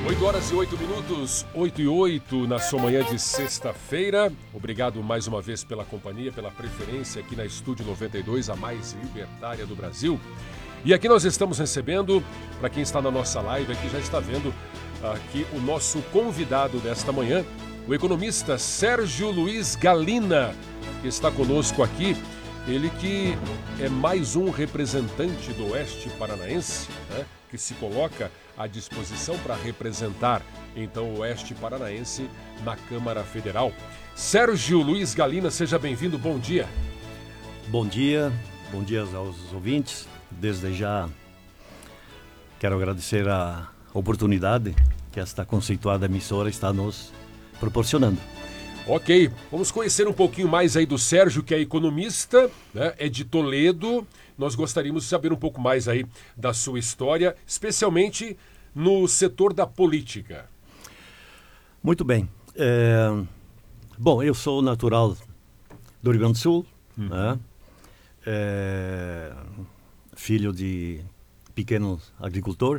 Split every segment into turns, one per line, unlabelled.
8 horas e 8 minutos, 8 e 8 na sua manhã de sexta-feira. Obrigado mais uma vez pela companhia, pela preferência aqui na Estúdio 92, a mais libertária do Brasil. E aqui nós estamos recebendo, para quem está na nossa live aqui, já está vendo aqui o nosso convidado desta manhã, o economista Sérgio Luiz Galina, que está conosco aqui. Ele que é mais um representante do Oeste Paranaense, né, que se coloca à disposição para representar, então, o Oeste Paranaense na Câmara Federal. Sérgio Luiz Galina, seja bem-vindo, bom dia.
Bom dia aos ouvintes. Desde já quero agradecer a oportunidade que esta conceituada emissora está nos proporcionando.
Ok, vamos conhecer um pouquinho mais aí do Sérgio, que é economista, né? É de Toledo. Nós gostaríamos de saber um pouco mais aí da sua história, especialmente no setor da política.
Muito bem. Bom, eu sou natural do Rio Grande do Sul, né? Filho de pequeno agricultor.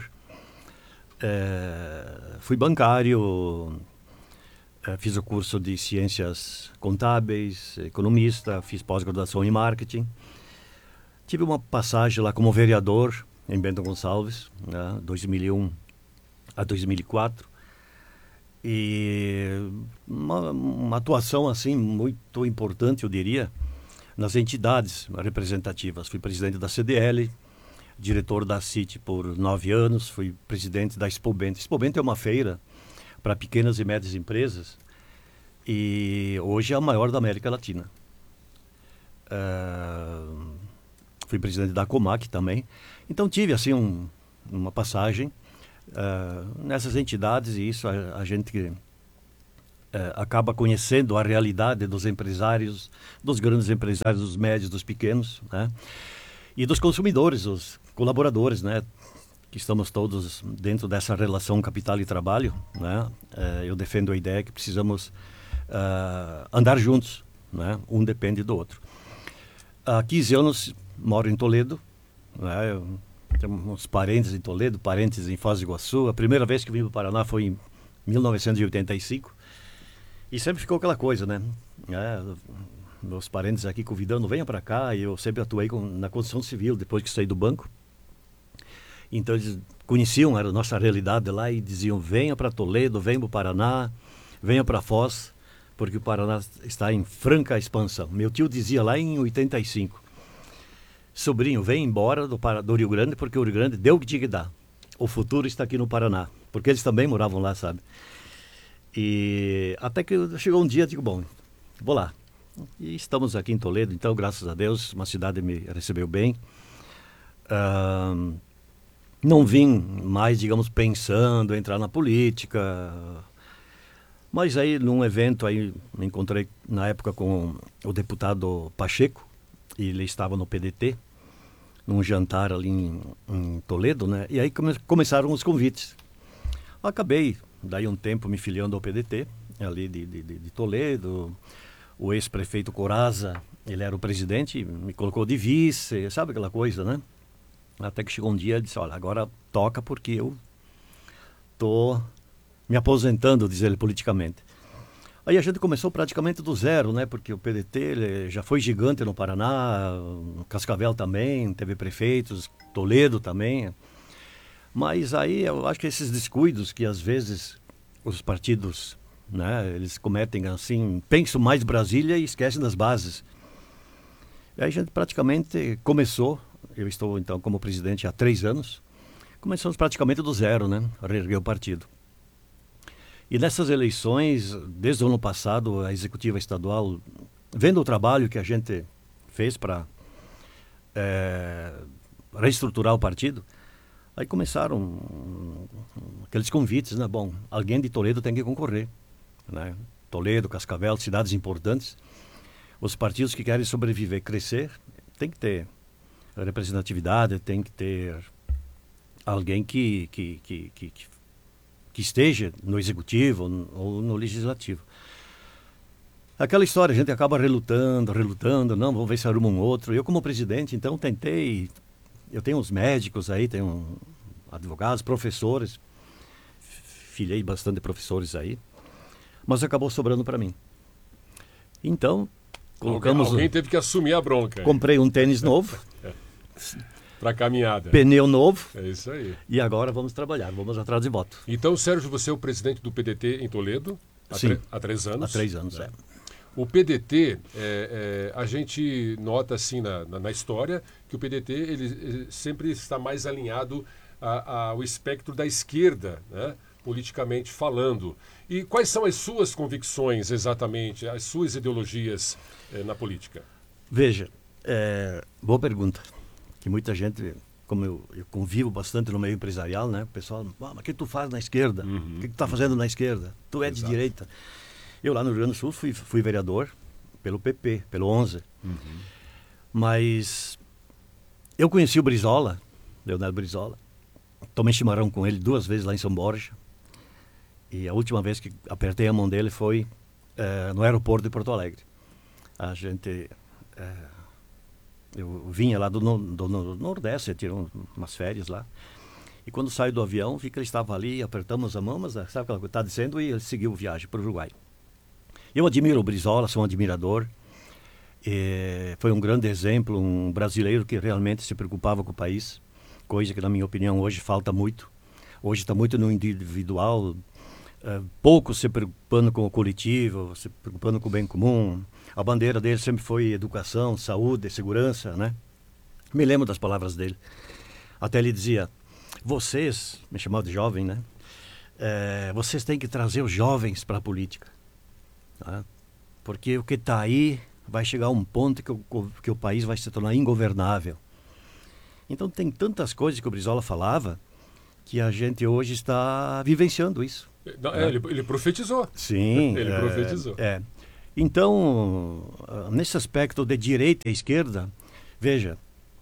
Fui bancário. Fiz o curso de Ciências Contábeis, economista, fiz pós-graduação em marketing. Tive uma passagem lá como vereador em Bento Gonçalves, né, 2001 a 2004. E uma atuação assim muito importante, eu diria, nas entidades representativas. Fui presidente da CDL, diretor da CIT por 9 anos, fui presidente da Expobento. Expobento é uma feira para pequenas e médias empresas, e hoje é a maior da América Latina. Fui presidente da Comac também, então tive assim uma passagem nessas entidades, e isso a gente acaba conhecendo a realidade dos empresários, dos grandes empresários, dos médios, dos pequenos, né? E dos consumidores, os colaboradores, né? Que estamos todos dentro dessa relação capital e trabalho, né? Eu defendo a ideia que precisamos andar juntos, né? Um depende do outro. Há 15 anos moro em Toledo, né? Eu tenho uns parentes em Toledo, parentes em Foz do Iguaçu. A primeira vez que vim para o Paraná foi em 1985, e sempre ficou aquela coisa, né? Meus parentes aqui convidando, venha para cá, e eu sempre atuei na construção civil depois que saí do banco. Então eles conheciam a nossa realidade lá e diziam: venha para Toledo, venha para o Paraná, venha para Foz, porque o Paraná está em franca expansão. Meu tio dizia lá em 85, sobrinho, vem embora do Rio Grande, porque o Rio Grande deu o que tinha que dar. O futuro está aqui no Paraná, porque eles também moravam lá, sabe? E até que chegou um dia, digo, bom, vou lá. E estamos aqui em Toledo, então, graças a Deus, uma cidade me recebeu bem. Não vim mais, digamos, pensando em entrar na política, mas aí num evento aí me encontrei na época com o deputado Pacheco, e ele estava no PDT, num jantar ali em Toledo, né? E aí começaram os convites. Acabei, daí um tempo, me filiando ao PDT, ali de Toledo. O ex-prefeito Coraza, ele era o presidente, me colocou de vice, sabe aquela coisa, né? Até que chegou um dia e disse: olha, agora toca, porque eu estou me aposentando, diz ele, politicamente. Aí a gente começou praticamente do zero, né? Porque o PDT ele já foi gigante no Paraná, Cascavel também, teve prefeitos, Toledo também. Mas aí eu acho que esses descuidos que às vezes os partidos, né, eles cometem assim, pensam mais Brasília e esquecem das bases. E aí a gente praticamente começou. Eu estou, então, como presidente há 3 anos. Começamos praticamente do zero, né? A reerguer o partido. E nessas eleições, desde o ano passado, a executiva estadual, vendo o trabalho que a gente fez para reestruturar o partido, aí começaram aqueles convites, né? Bom, alguém de Toledo tem que concorrer, né? Toledo, Cascavel, cidades importantes. Os partidos que querem sobreviver, crescer, tem que ter representatividade, tem que ter alguém que esteja no executivo ou no legislativo. Aquela história, a gente acaba relutando, não, vamos ver se arruma um outro. Eu, como presidente, então, tentei. Eu tenho uns médicos aí, tenho advogados, professores. filiei bastante professores aí, mas acabou sobrando para mim. Então, colocamos...
Alguém teve que assumir a bronca.
Comprei um tênis novo.
Para caminhada.
Pneu novo.
É isso aí.
E agora vamos trabalhar, vamos atrás de voto.
Então, Sérgio, você é o presidente do PDT em Toledo?
Sim.
Há 3 anos?
Há 3 anos, é.
O PDT, a gente nota assim na história que o PDT ele sempre está mais alinhado ao espectro da esquerda, né, politicamente falando. E quais são as suas convicções exatamente, as suas ideologias na política?
Veja, boa pergunta. Que muita gente, como eu convivo bastante no meio empresarial, né? O pessoal, mas o que tu faz na esquerda? O que tu está fazendo na esquerda? Tu é de direita. Eu lá no Rio Grande do Sul fui vereador pelo PP, pelo 11. Mas eu conheci o Brizola, Leonardo Brizola. Tomei chimarrão com ele 2 vezes lá em São Borja. E a última vez que apertei a mão dele foi no aeroporto de Porto Alegre. A gente... eu vinha lá do Nordeste, tirou umas férias lá. E quando saio do avião, vi que ele estava ali, apertamos a mão, mas sabe aquela coisa, está descendo, e ele seguiu a viagem para o Uruguai. Eu admiro o Brizola, sou um admirador. Foi um grande exemplo, um brasileiro que realmente se preocupava com o país, coisa que, na minha opinião, hoje falta muito. Hoje está muito no individual, pouco se preocupando com o coletivo, se preocupando com o bem comum. A bandeira dele sempre foi educação, saúde, segurança, né? Me lembro das palavras dele. Até ele dizia, vocês, me chamava de jovem, né? Vocês têm que trazer os jovens para a política. Tá? Porque o que está aí vai chegar a um ponto que o país vai se tornar ingovernável. Então tem tantas coisas que o Brizola falava que a gente hoje está vivenciando isso.
Ele profetizou.
Sim.
Ele profetizou.
Então, nesse aspecto de direita e esquerda, veja,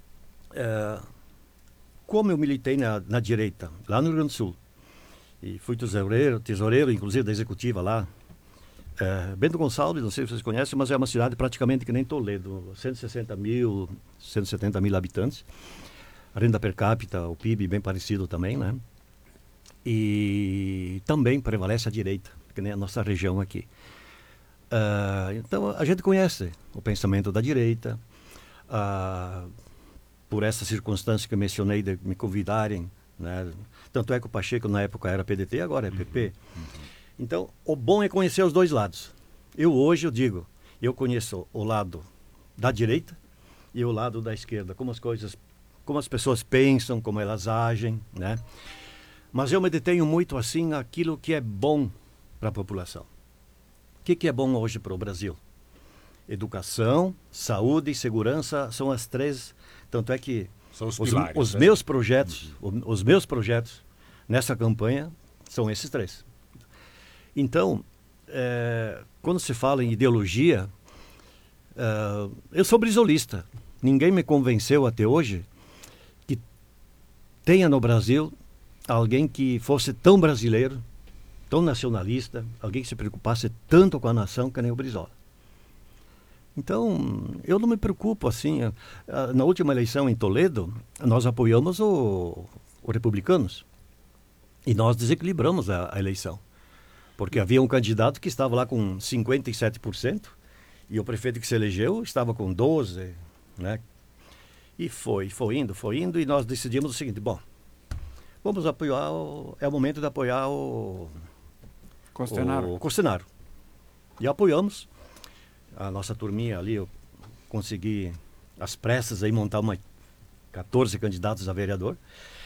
como eu militei na direita, lá no Rio Grande do Sul, e fui tesoureiro inclusive da executiva lá, Bento Gonçalves, não sei se vocês conhecem, mas é uma cidade praticamente que nem Toledo, 160 mil, 170 mil habitantes, a renda per capita, o PIB bem parecido também, né? E também prevalece a direita, que nem a nossa região aqui. Então a gente conhece o pensamento da direita, por essa circunstância que eu mencionei de me convidarem, né? Tanto é que o Pacheco na época era PDT, agora é PP. Então o bom é conhecer os dois lados. Hoje eu digo, eu conheço o lado da direita e o lado da esquerda, como as pessoas pensam, como elas agem, né? Mas eu me detenho muito assim naquilo que é bom para a população. O que é bom hoje para o Brasil? Educação, saúde e segurança são as 3. Tanto é que
são os pilares,
os meus projetos nessa campanha são esses 3. Então, quando se fala em ideologia, eu sou brizolista. Ninguém me convenceu até hoje que tenha no Brasil alguém que fosse tão brasileiro, tão nacionalista, alguém que se preocupasse tanto com a nação que nem o Brizola. Então, eu não me preocupo assim. Na última eleição em Toledo, nós apoiamos o Republicanos e nós desequilibramos a eleição, porque havia um candidato que estava lá com 57% e o prefeito que se elegeu estava com 12%, né? E foi indo, e nós decidimos o seguinte, bom, vamos apoiar, é o momento de apoiar o Costenaro. E apoiamos. A nossa turminha ali, eu consegui às pressas aí montar 14 candidatos a vereador.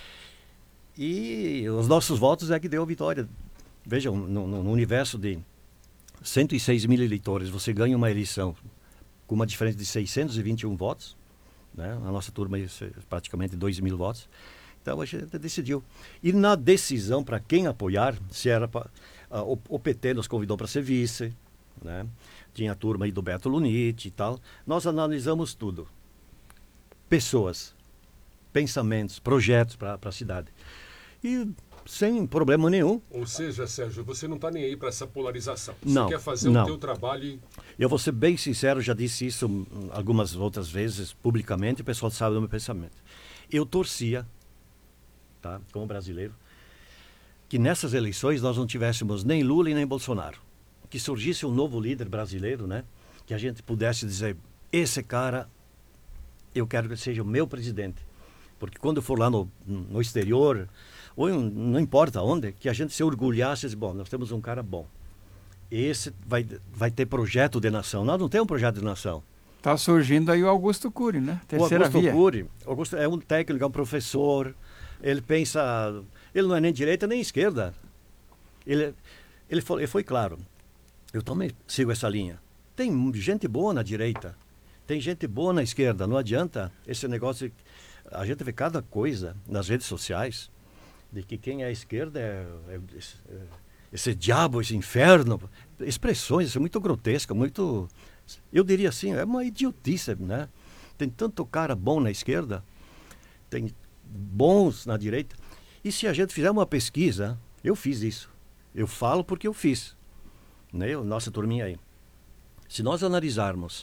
E os nossos votos é que deu a vitória. Vejam, no universo de 106 mil eleitores, você ganha uma eleição com uma diferença de 621 votos. Né? A nossa turma é praticamente 2 mil votos. Então a gente decidiu. E na decisão para quem apoiar, se era o PT nos convidou para ser vice, né? Tinha a turma aí do Beto Lunite e tal. Nós analisamos tudo. Pessoas, pensamentos, projetos para a cidade. E sem problema nenhum.
Ou seja, Sérgio, você não está nem aí para essa polarização.
Não,
você quer fazer o teu trabalho e...
Eu vou ser bem sincero, já disse isso algumas outras vezes publicamente, o pessoal sabe do meu pensamento. Eu torcia, tá, como brasileiro, que nessas eleições nós não tivéssemos nem Lula e nem Bolsonaro. Que surgisse um novo líder brasileiro, né? Que a gente pudesse dizer, esse cara, eu quero que ele seja o meu presidente. Porque quando eu for lá no exterior, ou não importa onde, que a gente se orgulhasse e dizer, bom, nós temos um cara bom. Esse vai ter projeto de nação. Nós não temos um projeto de nação.
Está surgindo aí o Augusto Cury, né?
Terceira via. Augusto é um técnico, é um professor. Ele pensa... Ele não é nem direita nem esquerda. Ele foi claro. Eu também sigo essa linha. Tem gente boa na direita. Tem gente boa na esquerda. Não adianta esse negócio... A gente vê cada coisa nas redes sociais de que quem é à esquerda esse diabo, esse inferno. Expressões, isso é muito grotesca, muito... Eu diria assim, é uma idiotice, né? Tem tanto cara bom na esquerda, tem bons na direita. E se a gente fizer uma pesquisa, eu fiz isso. Eu falo porque eu fiz. Né? Nossa turminha aí. Se nós analisarmos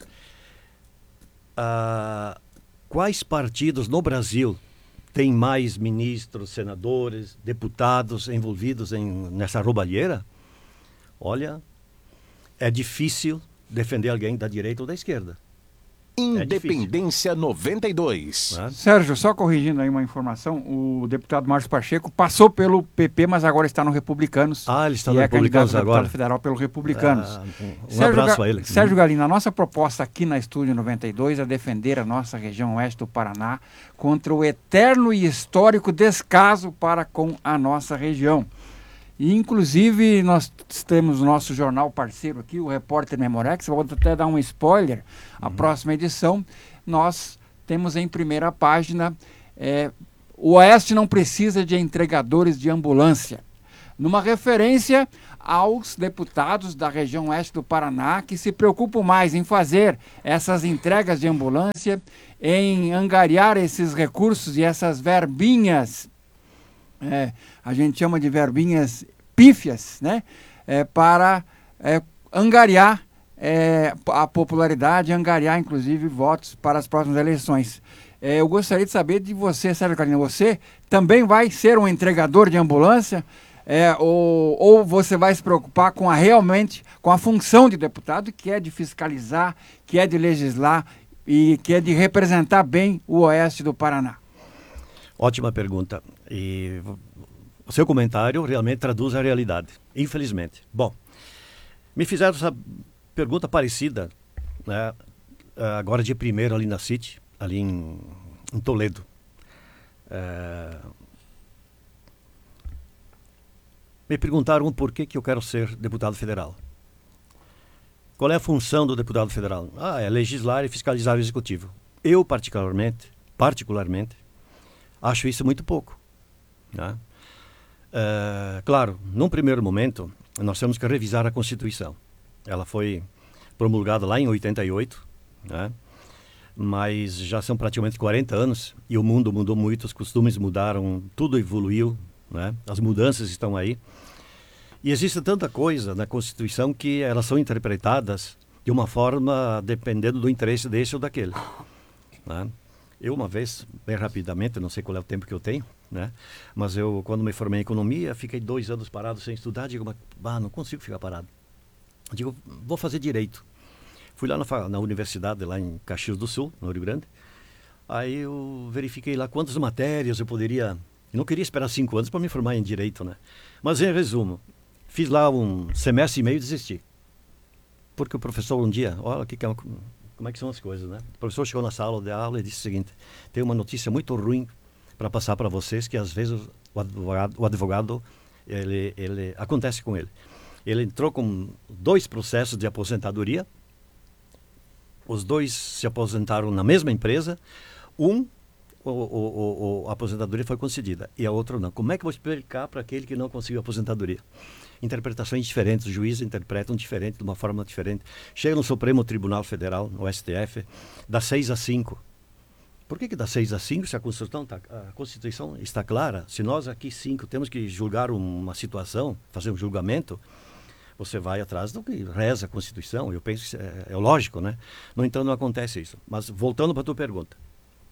quais partidos no Brasil têm mais ministros, senadores, deputados envolvidos nessa roubalheira, olha, é difícil defender alguém da direita ou da esquerda.
Independência 92.
Sérgio, só corrigindo aí uma informação, o deputado Márcio Pacheco passou pelo PP, mas agora está no Republicanos.
Ele está no Republicanos agora.
É deputado federal pelo Republicanos.
Um abraço a ele.
Sérgio Galina, a nossa proposta aqui na Estúdio 92 é defender a nossa região oeste do Paraná contra o eterno e histórico descaso para com a nossa região. E, inclusive, nós temos o nosso jornal parceiro aqui, o Repórter Memorex. Vou até dar um spoiler. A próxima edição, nós temos em primeira página o Oeste não precisa de entregadores de ambulância. Numa referência aos deputados da região oeste do Paraná que se preocupam mais em fazer essas entregas de ambulância, em angariar esses recursos e essas verbinhas, a gente chama de verbinhas pífias, né? Para angariar a popularidade, angariar inclusive votos para as próximas eleições. Eu gostaria de saber de você, Sérgio Galina, você também vai ser um entregador de ambulância? Ou você vai se preocupar realmente com a função de deputado, que é de fiscalizar, que é de legislar e que é de representar bem o oeste do Paraná?
Ótima pergunta. E o seu comentário realmente traduz a realidade, infelizmente. Bom, me fizeram essa pergunta parecida, né, agora dia 1º ali na City, ali em Toledo. Me perguntaram por que eu quero ser deputado federal. Qual é a função do deputado federal? É legislar e fiscalizar o executivo. Eu, particularmente, acho isso muito pouco. Né? Claro, num primeiro momento, nós temos que revisar a Constituição. Ela foi promulgada lá em 88, né? Mas já são praticamente 40 anos e o mundo mudou muito, os costumes mudaram, tudo evoluiu, né? As mudanças estão aí. E existe tanta coisa na Constituição que elas são interpretadas de uma forma dependendo do interesse desse ou daquele. Né? Eu, uma vez, bem rapidamente, não sei qual é o tempo que eu tenho, né? Mas eu, quando me formei em economia, fiquei 2 anos parado sem estudar. Digo, não consigo ficar parado. Digo, vou fazer direito. Fui lá na universidade, lá em Caxias do Sul, no Rio Grande. Aí eu verifiquei lá quantas matérias eu poderia... Eu não queria esperar 5 anos para me formar em direito, né? Mas, em resumo, fiz lá um semestre e meio e desisti. Porque o professor um dia, olha como é que são as coisas, né? O professor chegou na sala de aula e disse o seguinte: tem uma notícia muito ruim para passar para vocês, que às vezes o advogado ele acontece com ele. Ele entrou com 2 processos de aposentadoria. Os 2 se aposentaram na mesma empresa. A aposentadoria foi concedida e a outra não. Como é que eu vou explicar para aquele que não conseguiu a aposentadoria? Interpretações diferentes, os juízes interpretam diferente, de uma forma diferente. Chega no Supremo Tribunal Federal, no STF, dá 6 a 5. Por que dá 6 a 5 se a Constituição está clara? Se nós aqui 5 temos que julgar uma situação, fazer um julgamento, você vai atrás do que reza a Constituição. Eu penso que é lógico, né? No entanto, não acontece isso. Mas voltando para a tua pergunta.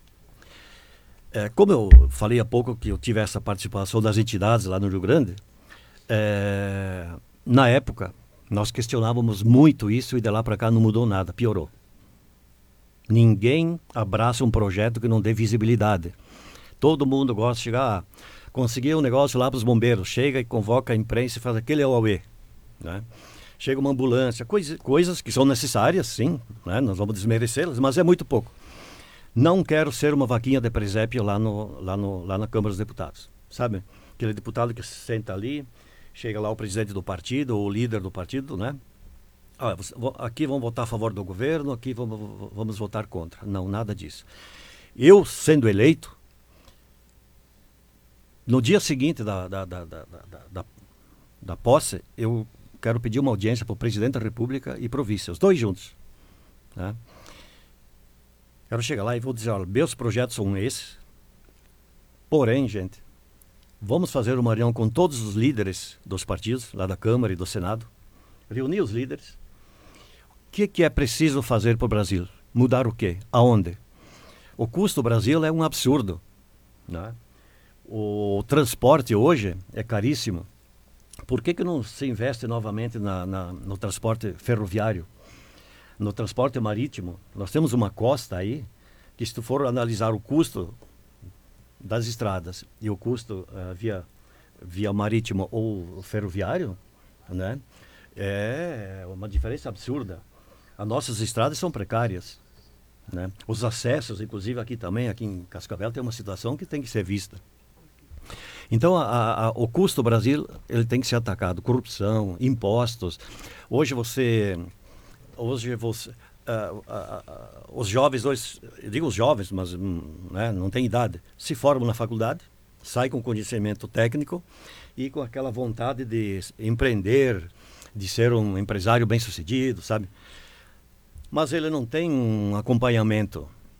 Como eu falei há pouco que eu tive essa participação das entidades lá no Rio Grande, Na época, nós questionávamos muito isso e de lá para cá não mudou nada, piorou. Ninguém abraça um projeto que não dê visibilidade. Todo mundo gosta de chegar, conseguir um negócio lá para os bombeiros, chega e convoca a imprensa e faz aquele auê, né? Chega uma ambulância, coisas que são necessárias, sim, né? Nós vamos desmerecê-las, mas é muito pouco. Não quero ser uma vaquinha de presépio lá na Câmara dos Deputados, sabe? Aquele deputado que senta ali, chega lá o presidente do partido, ou o líder do partido, né? Aqui vamos votar a favor do governo, aqui vamos votar contra. Não, nada disso. Eu, sendo eleito, no dia seguinte da posse, eu quero pedir uma audiência para o presidente da República e para o vice, os dois juntos, né? Quero chegar lá e vou dizer, olha, meus projetos são esses, porém, gente, vamos fazer uma reunião com todos os líderes dos partidos, lá da Câmara e do Senado, reunir os líderes. O que é preciso fazer para o Brasil? Mudar o quê? Aonde? O custo do Brasil é um absurdo, né? O transporte hoje é caríssimo. Por que não se investe novamente no transporte ferroviário? No transporte marítimo? Nós temos uma costa aí, que se tu for analisar o custo das estradas e o custo via marítimo ou ferroviário, né? É uma diferença absurda. As nossas estradas são precárias, né? Os acessos, inclusive aqui em Cascavel, tem uma situação que tem que ser vista. Então, o custo do Brasil, ele tem que ser atacado. Corrupção, impostos. Hoje os jovens hoje, eu digo os jovens, mas né, não tem idade, se formam na faculdade, saem com conhecimento técnico e com aquela vontade de empreender, de ser um empresário bem-sucedido, sabe? Mas ele não tem um acompanhamento